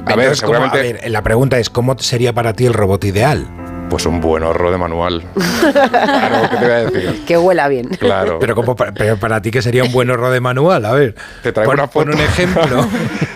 A ver, Entonces, seguramente... a ver, la pregunta es, ¿cómo sería para ti el robot ideal? Pues un buen horro de manual. Claro, ¿qué te voy a decir? Que huela bien. Claro. Pero para ti, ¿qué sería un buen horro de manual? A ver, Te traigo una foto. pon un ejemplo.